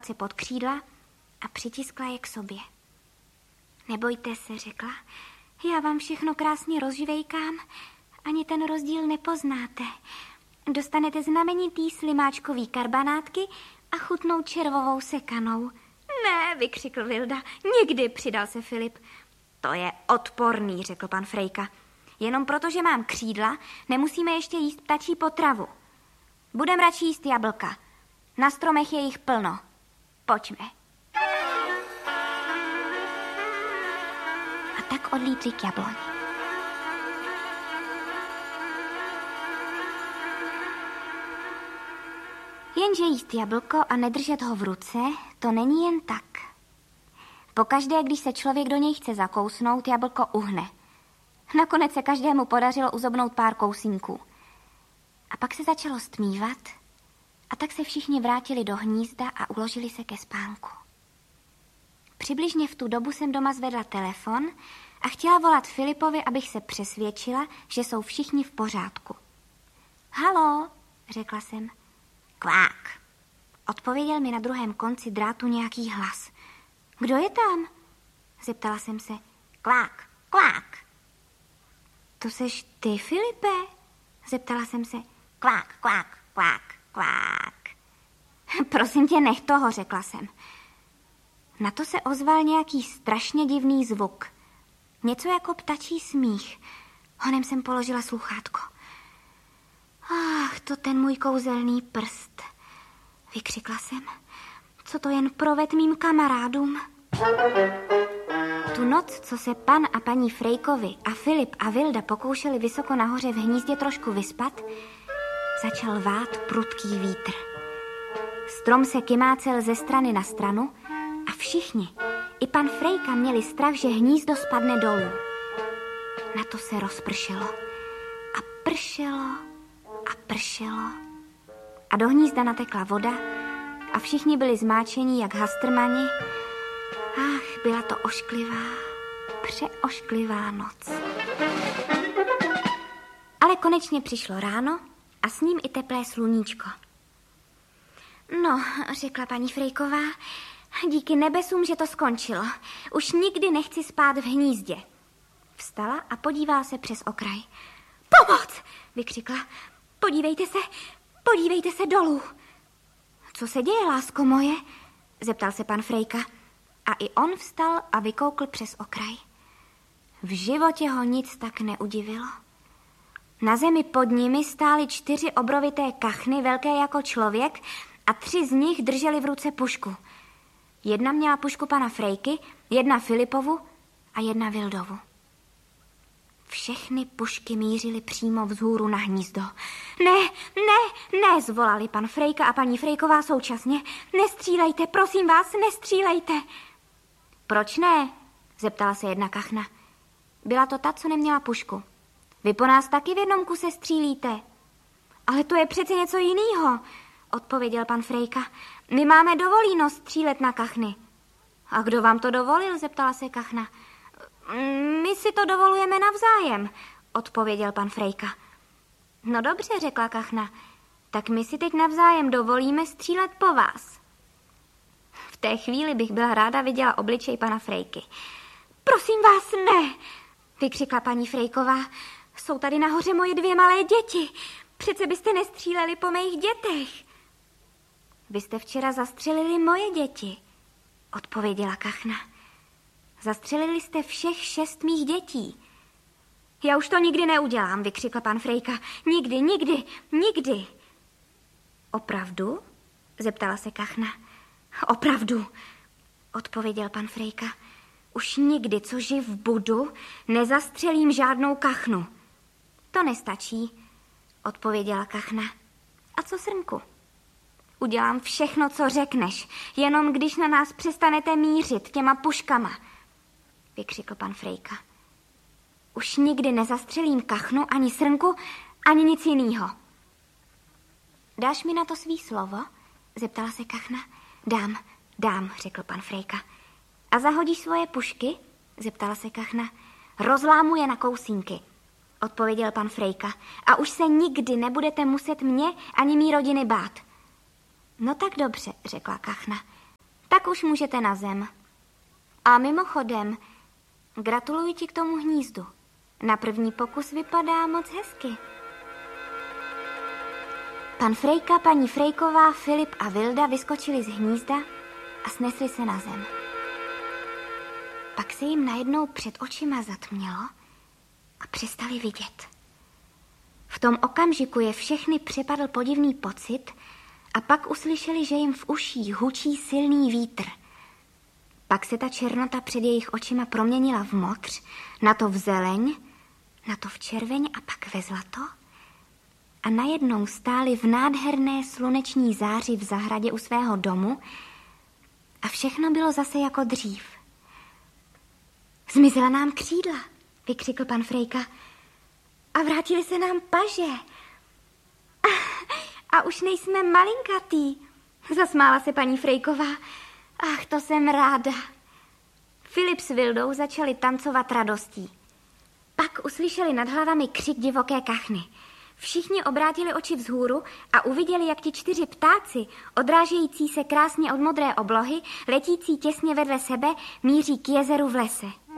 ruce pod křídla a přitiskla je k sobě. Nebojte se, řekla, já vám všechno krásně rozžvejkám, ani ten rozdíl nepoznáte. Dostanete znamenitý slimáčkový karbanátky a chutnou červovou sekanou. Ne, vykřikl Vilda, nikdy, přidal se Filip. To je odporný, řekl pan Frejka. Jenom proto, že mám křídla, nemusíme ještě jíst ptačí potravu. Budem radši jíst jablka. Na stromech je jich plno. Pojďme. A tak odlítli k jabloni. Jenže jíst jablko a nedržet ho v ruce, to není jen tak. Pokaždé, když se člověk do něj chce zakousnout, jablko uhne. Nakonec se každému podařilo uzobnout pár kousínků. A pak se začalo stmívat a tak se všichni vrátili do hnízda a uložili se ke spánku. Přibližně v tu dobu jsem doma zvedla telefon a chtěla volat Filipovi, abych se přesvědčila, že jsou všichni v pořádku. Haló, řekla jsem. Kvák. Odpověděl mi na druhém konci drátu nějaký hlas. Kdo je tam? Zeptala jsem se. Kvák, kvák. To seš ty, Filipe? Zeptala jsem se. Kvák, kvák, kvák, kvák. Prosím tě, nech toho, řekla jsem. Na to se ozval nějaký strašně divný zvuk. Něco jako ptačí smích. Honem jsem položila sluchátko. Ach, to ten můj kouzelný prst, vykřikla jsem. Co to jen proved mým kamarádům? Tu noc, co se pan a paní Frejkovi a Filip a Vilda pokoušeli vysoko nahoře v hnízdě trošku vyspat, začal vát prudký vítr. Strom se kymácel ze strany na stranu a všichni, i pan Frejka, měli strach, že hnízdo spadne dolů. Na to se rozpršelo a pršelo a pršelo a do hnízda natekla voda a všichni byli zmáčení jak hastrmani. Ach, byla to ošklivá, přeošklivá noc. Ale konečně přišlo ráno a s ním i teplé sluníčko. No, řekla paní Frejková, díky nebesům, že to skončilo. Už nikdy nechci spát v hnízdě. Vstala a podívala se přes okraj. Pomoc! Vykřikla. Podívejte se dolů. Co se děje, lásko moje? Zeptal se pan Frejka. A i on vstal a vykoukl přes okraj. V životě ho nic tak neudivilo. Na zemi pod nimi stály 4 obrovité kachny, velké jako člověk, a 3 z nich drželi v ruce pušku. Jedna měla pušku pana Frejky, jedna Filipovu a jedna Vildovu. Všechny pušky mířily přímo vzhůru na hnízdo. Ne, zvolali pan Frejka a paní Frejková současně. Nestřílejte, prosím vás, nestřílejte. Proč ne? Zeptala se jedna kachna. Byla to ta, co neměla pušku. Vy po nás taky v jednom kuse střílíte. Ale to je přece něco jiného, odpověděl pan Frejka. My máme dovolíno střílet na kachny. A kdo vám to dovolil? Zeptala se kachna. My si to dovolujeme navzájem, odpověděl pan Frejka. No dobře, řekla kachna, tak my si teď navzájem dovolíme střílet po vás. V té chvíli bych byla ráda viděla obličej pana Frejky. Prosím vás, ne, vykřikla paní Frejková. Jsou tady nahoře moje 2 malé děti. Přece byste nestříleli po mých dětech. Vy jste včera zastřelili moje děti, odpověděla kachna. Zastřelili jste všech 6 mých dětí. Já už to nikdy neudělám, vykřikl pan Frejka. Nikdy. Opravdu? Zeptala se kachna. Opravdu, odpověděl pan Frejka. Už nikdy, co živ budu, nezastřelím žádnou kachnu. To nestačí, odpověděla kachna. A co, srnku? Udělám všechno, co řekneš, jenom když na nás přestanete mířit těma puškama, vykřikl pan Frejka. Už nikdy nezastřelím kachnu, ani srnku, ani nic jinýho. Dáš mi na to svý slovo? Zeptala se kachna. Dám, řekl pan Frejka. A zahodíš svoje pušky? Zeptala se kachna. Rozlámu je na kousínky, odpověděl pan Frejka. A už se nikdy nebudete muset mě ani mý rodiny bát. No tak dobře, řekla kachna. Tak už můžete na zem. A mimochodem, gratuluji ti k tomu hnízdu. Na první pokus vypadá moc hezky. Pan Frejka, paní Frejková, Filip a Vilda vyskočili z hnízda a snesli se na zem. Pak se jim najednou před očima zatmělo a přestali vidět. V tom okamžiku je všechny přepadl podivný pocit a pak uslyšeli, že jim v uších hučí silný vítr. Pak se ta černota před jejich očima proměnila v modř, na to v zeleň, na to v červeň a pak ve zlato. A najednou stáli v nádherné sluneční záři v zahradě u svého domu a všechno bylo zase jako dřív. Zmizela nám křídla, vykřikl pan Frejka. A vrátili se nám paže. A už nejsme malinkatý, zasmála se paní Frejková. Ach, to jsem ráda. Filip s Vildou začali tancovat radostí. Pak uslyšeli nad hlavami křik divoké kachny. Všichni obrátili oči vzhůru a uviděli, jak ti 4 ptáci, odrážející se krásně od modré oblohy, letící těsně vedle sebe, míří k jezeru v lese.